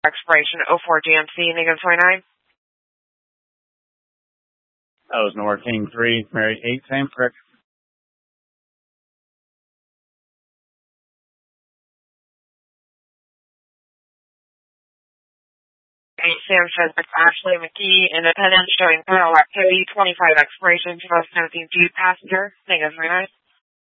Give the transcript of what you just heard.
expiration 04 GMC, negative 29. That was Nora King 3, Mary 8, same correct. Sam says it's Ashley McKee, Independent, showing criminal activity, 25 expiration, 2017 Jeep passenger, negative 29.